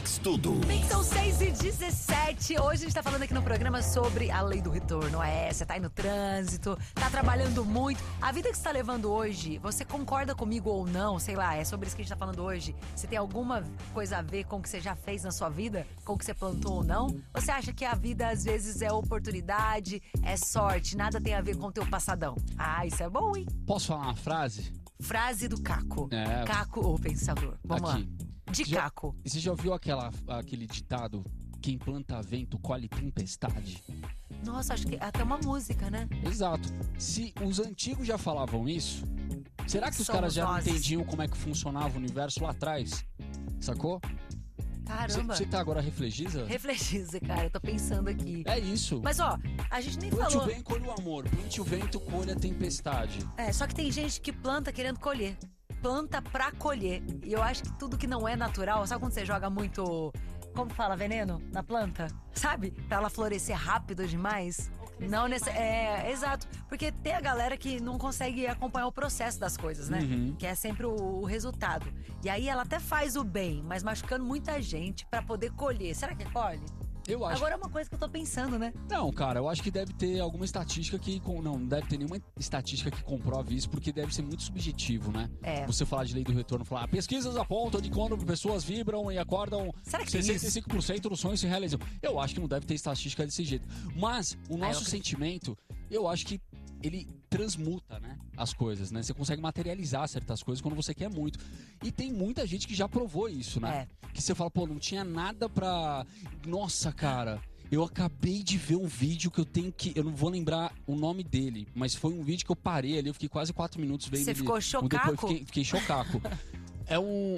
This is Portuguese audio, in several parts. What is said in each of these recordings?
Mix Tudo. Mix são 6h17. Hoje a gente tá falando aqui no programa sobre a lei do retorno. Você tá aí no trânsito, tá trabalhando muito. A vida que você tá levando hoje, você concorda comigo ou não? Sei lá, é sobre isso que a gente tá falando hoje. Você tem alguma coisa a ver com o que você já fez na sua vida? Com o que você plantou ou não? Você acha que a vida às vezes é oportunidade, é sorte, nada tem a ver com o teu passadão? Ah, isso é bom, hein? Posso falar uma frase? Frase do Caco. É. Caco, o pensador. Vamos Aqui. lá. De Caco. Você já ouviu aquele ditado: quem planta vento colhe tempestade? Nossa, acho que é até uma música, né? Exato. Se os antigos já falavam isso, será que os Somos caras já não nós. entendiam como é que funcionava o universo lá atrás? Sacou? Caramba. Você tá agora reflexiva? Reflexiva, cara, eu tô pensando aqui. É isso. Mas ó, a gente nem Plante falou. o bem, colhe o amor. Plante o vento, colhe a tempestade. Só que tem gente que planta querendo colher. Planta pra colher. E eu acho que tudo que não é natural, sabe quando você joga muito, como fala, veneno na planta? Sabe? Pra ela florescer rápido demais. Não exato. Porque tem a galera que não consegue acompanhar o processo das coisas, né? Uhum. Que é sempre o resultado. E aí ela até faz o bem, mas machucando muita gente pra poder colher. Será que colhe? Eu acho. Agora é uma coisa que eu tô pensando, né? Não, cara, eu acho que deve ter alguma estatística que... Não deve ter nenhuma estatística que comprove isso, porque deve ser muito subjetivo, né? Você falar de lei do retorno, falar pesquisas apontam de quando pessoas vibram e acordam, será que 65% dos sonhos se realizam. Eu acho que não deve ter estatística desse jeito. Mas o nosso sentimento, eu acho que ele transmuta, né, as coisas, né? Você consegue materializar certas coisas quando você quer muito. E tem muita gente que já provou isso, né? Que você fala, pô, não tinha nada pra... Nossa, cara, eu acabei de ver um vídeo que eu tenho que... Eu não vou lembrar o nome dele, mas foi um vídeo que eu parei ali, eu fiquei quase 4 minutos vendo. Você ficou chocaco? Depois fiquei chocaco. É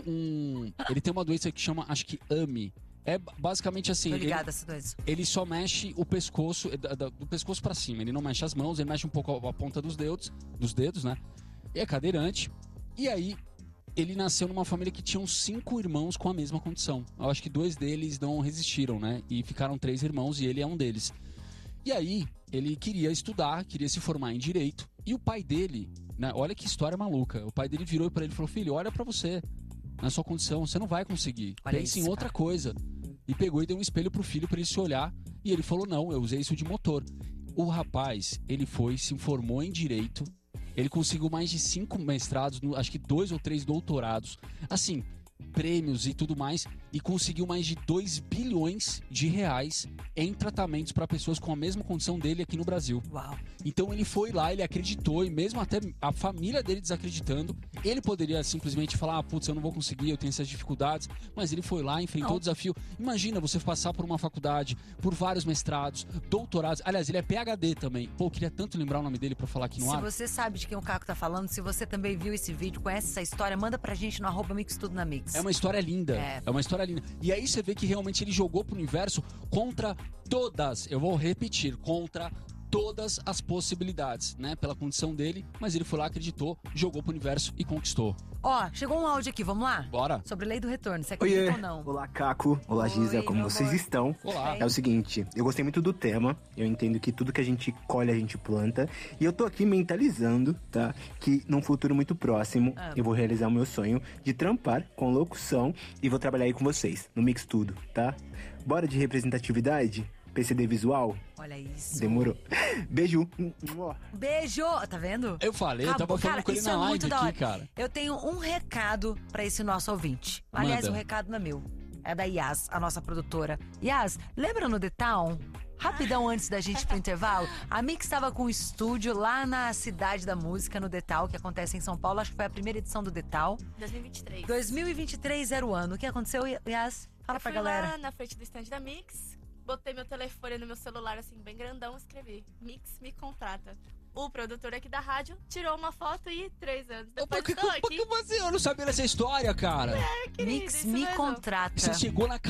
ele tem uma doença que chama, acho que AMI. É basicamente assim. Tô ligada a essa doença. Ele só mexe o pescoço, do pescoço pra cima. Ele não mexe as mãos, ele mexe um pouco a ponta dos dedos, né? E é cadeirante. E aí, ele nasceu numa família que tinham 5 irmãos com a mesma condição. Eu acho que 2 deles não resistiram, né? E ficaram 3 irmãos e ele é um deles. E aí, ele queria estudar, queria se formar em direito. E o pai dele, né? Olha que história maluca. O pai dele virou pra ele e falou: filho, olha pra você. Na sua condição, você não vai conseguir. Pense em outra coisa. E pegou e deu um espelho pro filho pra ele se olhar. E ele falou: não, eu usei isso de motor. O rapaz, ele foi, se formou em direito. Ele conseguiu mais de 5 mestrados, acho que 2 ou 3 doutorados. Assim, prêmios e tudo mais. E conseguiu mais de 2 bilhões de reais em tratamentos para pessoas com a mesma condição dele aqui no Brasil. Uau. Então ele foi lá, ele acreditou, e mesmo até a família dele desacreditando, ele poderia simplesmente falar: putz, eu não vou conseguir, eu tenho essas dificuldades. Mas ele foi lá, enfrentou o desafio. Imagina você passar por uma faculdade, por vários mestrados, doutorados. Aliás, ele é PhD também. Pô, eu queria tanto lembrar o nome dele pra falar aqui no ar. Se você sabe de quem o Caco tá falando, se você também viu esse vídeo, conhece essa história, manda pra gente no @mixtudonamix. É uma história linda. É uma história linda. E aí você vê que realmente ele jogou pro universo contra todas, eu vou repetir, contra todas as possibilidades, né? Pela condição dele, mas ele foi lá, acreditou, jogou pro universo e conquistou. Ó, chegou um áudio aqui, vamos lá? Bora. Sobre lei do retorno, você acredita ou não? Olá, Caco. Olá, Giza, como vocês amor. estão? Olá. É o seguinte, eu gostei muito do tema, eu entendo que tudo que a gente colhe, a gente planta, e eu tô aqui mentalizando, tá? Que num futuro muito próximo, eu vou realizar o meu sonho de trampar com locução e vou trabalhar aí com vocês, no Mix Tudo, tá? Bora de representatividade? PCD visual? Olha isso. Demorou. Beijo. Beijo! Tá vendo? Eu falei, eu tava falando com ele isso na é live muito da aqui, hora. cara. Eu tenho um recado pra esse nosso ouvinte. Aliás, Manda. o recado não é meu. É da Yas, a nossa produtora. Yas, lembra no The Town? Rapidão antes da gente ir pro intervalo, a Mix estava com um estúdio lá na Cidade da Música, no The Town, que acontece em São Paulo. Acho que foi a primeira edição do The Town. 2023. 2023 era o ano. O que aconteceu, Yas? Fala pra galera. Lá na frente do stand da Mix, botei meu telefone no meu celular, assim, bem grandão, escrevi: Mix me contrata. O produtor aqui da rádio tirou uma foto e 3 anos depois estou aqui. Eu não sabia dessa história, cara. Querido, Mix isso me mesmo. contrata. Você chegou na